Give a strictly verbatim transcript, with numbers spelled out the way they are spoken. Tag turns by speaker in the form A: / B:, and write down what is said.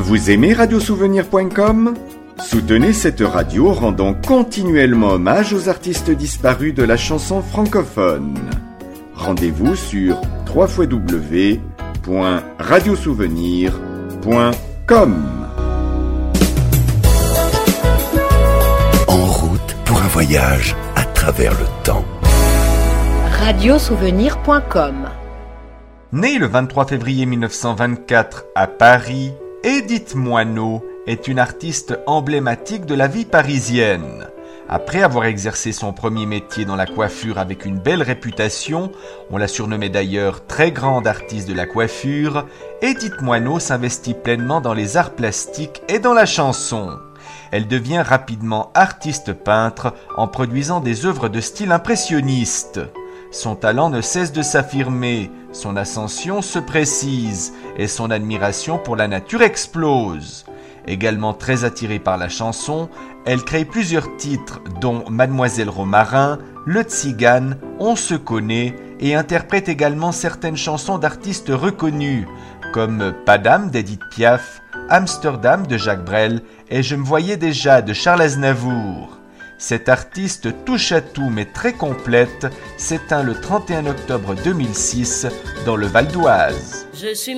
A: Vous aimez radiosouvenir point com ? Soutenez cette radio rendant continuellement hommage aux artistes disparus de la chanson francophone. Rendez-vous sur w w w point radiosouvenir point com.
B: En route pour un voyage à travers le temps.
C: radiosouvenir point com.
D: Née le vingt-trois février mille neuf cent vingt-quatre à Paris, Édith Moineau est une artiste emblématique de la vie parisienne. Après avoir exercé son premier métier dans la coiffure avec une belle réputation, on l'a surnommée d'ailleurs très grande artiste de la coiffure, Édith Moineau s'investit pleinement dans les arts plastiques et dans la chanson. Elle devient rapidement artiste peintre en produisant des œuvres de style impressionniste. Son talent ne cesse de s'affirmer, son ascension se précise et son admiration pour la nature explose. Également très attirée par la chanson, elle crée plusieurs titres dont Mademoiselle Romarin, Le Tzigane, On se connaît et interprète également certaines chansons d'artistes reconnus comme Padam d'Edith Piaf, Amsterdam de Jacques Brel et Je me voyais déjà de Charles Aznavour. Cette artiste touche à tout mais très complète s'éteint le trente et un octobre deux mille six dans le Val d'Oise.
E: Je suis